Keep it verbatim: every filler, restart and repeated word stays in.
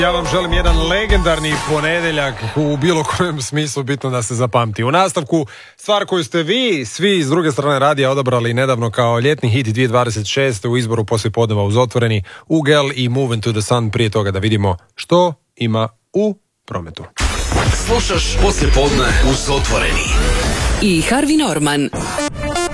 Ja vam želim jedan legendarni ponedjeljak u bilo kojem smislu, bitno da se zapamti. U nastavku, stvar koju ste vi, svi s druge strane radija odabrali nedavno kao ljetni hit dvije tisuće dvadeset šeste u izboru poslijepodneva uz Otvoreni, Ugel i Move into the Sun. Prije toga da vidimo što ima u prometu. Slušaš poslijepodne uz Otvoreni. I Harvey Norman.